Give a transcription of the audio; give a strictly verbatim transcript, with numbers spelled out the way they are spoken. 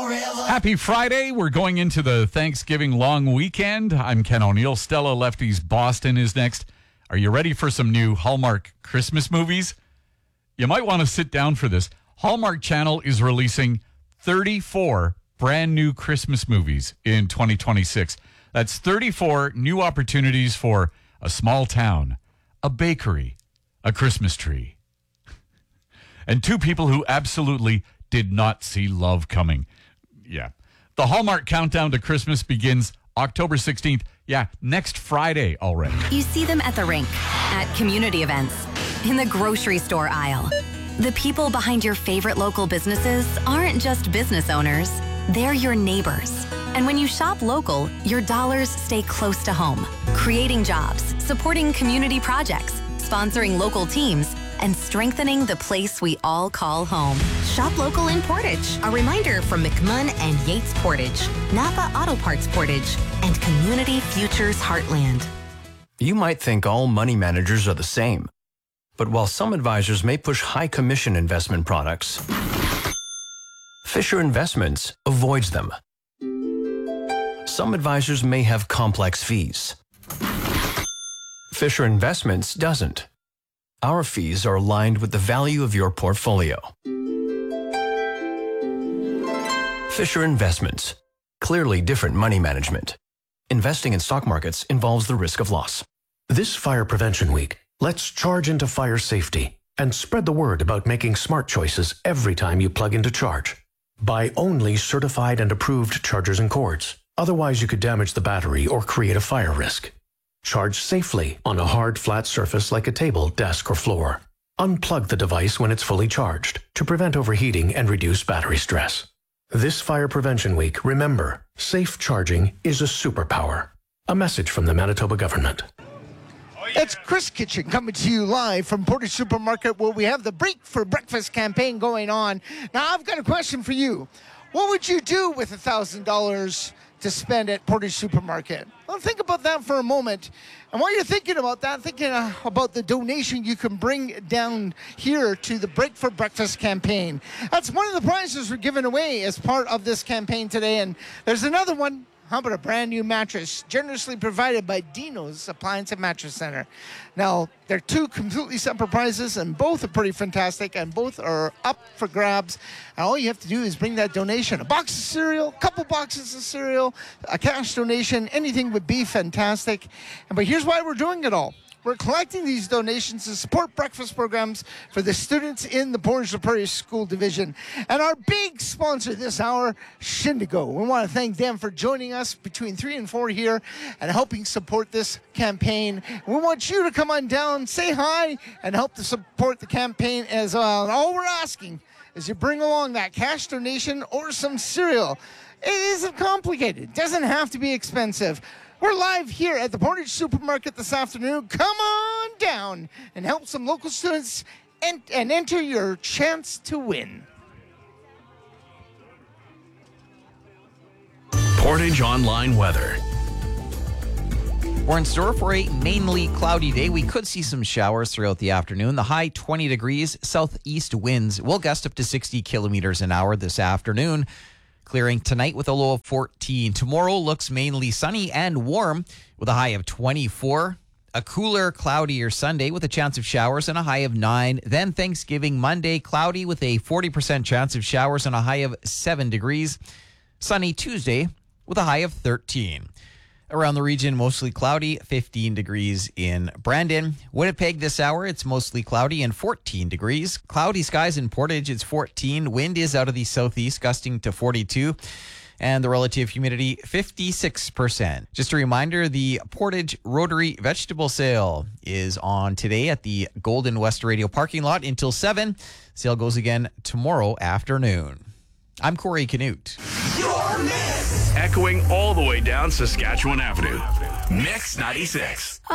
forever. Happy Friday. We're going into the Thanksgiving long weekend. I'm Ken O'Neill. Stella Lefty's Boston is next. Are you ready for some new Hallmark Christmas movies? You might want to sit down for this. Hallmark Channel is releasing thirty-four brand new Christmas movies in twenty twenty-six. That's thirty-four new opportunities for a small town, a bakery, a Christmas tree, and two people who absolutely did not see love coming. Yeah. The Hallmark Countdown to Christmas begins October sixteenth. Yeah, next Friday already. You see them at the rink, at community events, in the grocery store aisle. The people behind your favorite local businesses aren't just business owners, they're your neighbors. And when you shop local, your dollars stay close to home, creating jobs, supporting community projects, sponsoring local teams, and strengthening the place we all call home. Shop local in Portage. A reminder from McMunn and Yates Portage, Napa Auto Parts Portage, and Community Futures Heartland. You might think all money managers are the same. But while some advisors may push high commission investment products, Fisher Investments avoids them. Some advisors may have complex fees. Fisher Investments doesn't. Our fees are aligned with the value of your portfolio. Fisher Investments. Clearly different money management. Investing in stock markets involves the risk of loss. This Fire Prevention Week, let's charge into fire safety and spread the word about making smart choices every time you plug into charge. Buy only certified and approved chargers and cords. Otherwise, you could damage the battery or create a fire risk. Charge safely on a hard, flat surface like a table, desk, or floor. Unplug the device when it's fully charged to prevent overheating and reduce battery stress. This Fire Prevention Week, remember, safe charging is a superpower. A message from the Manitoba government. It's Chris Kitchen coming to you live from Portage Supermarket, where we have the Break for Breakfast campaign going on. Now, I've got a question for you. What would you do with one thousand dollars to spend at Portage Supermarket? Well, think about that for a moment. And while you're thinking about that, thinking uh, about the donation you can bring down here to the Break for Breakfast campaign. That's one of the prizes we're giving away as part of this campaign today. And there's another one. How about a brand new mattress generously provided by Dino's Appliance and Mattress Center? Now, they're two completely separate prizes, and both are pretty fantastic, and both are up for grabs. And all you have to do is bring that donation. A box of cereal, a couple boxes of cereal, a cash donation, anything would be fantastic. And But here's why we're doing it all. We're collecting these donations to support breakfast programs for the students in the Portage La Prairie School Division. And our big sponsor this hour, Shindigo. We want to thank them for joining us between three and four here and helping support this campaign. We want you to come on down, say hi, and help to support the campaign as well. And all we're asking is you bring along that cash donation or some cereal. It isn't complicated. It doesn't have to be expensive. We're live here at the Portage Supermarket this afternoon. Come on down and help some local students and, and enter your chance to win. Portage Online Weather. We're in store for a mainly cloudy day. We could see some showers throughout the afternoon. The high twenty degrees, southeast winds will gust up to sixty kilometers an hour this afternoon. Clearing tonight with a low of fourteen. Tomorrow looks mainly sunny and warm with a high of twenty-four. A cooler, cloudier Sunday with a chance of showers and a high of nine. Then Thanksgiving Monday, cloudy with a forty percent chance of showers and a high of seven degrees. Sunny Tuesday with a high of thirteen. Around the region, mostly cloudy, fifteen degrees in Brandon. Winnipeg this hour, it's mostly cloudy and fourteen degrees. Cloudy skies in Portage, it's fourteen. Wind is out of the southeast, gusting to forty-two. And the relative humidity, fifty-six percent. Just a reminder, the Portage Rotary Vegetable Sale is on today at the Golden West Radio parking lot until seven. Sale goes again tomorrow afternoon. I'm Corey Canute. Your Mix. Echoing all the way down Saskatchewan Avenue. Mix ninety-six.